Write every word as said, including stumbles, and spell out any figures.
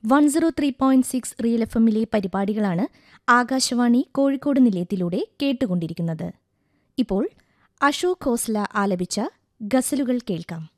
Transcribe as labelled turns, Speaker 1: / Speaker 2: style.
Speaker 1: One zero three point six real F എമ്മിലെ പരിപാടികളാണ് ആകാശവാണി കോഴിക്കോട് നിലയത്തിലൂടെ കേട്ടുകൊണ്ടിരിക്കുന്നത്. ഇപ്പോൾ അശോക് ഖോസ്ല ആലപിച്ച ഗസലുകൾ കേൾക്കാം.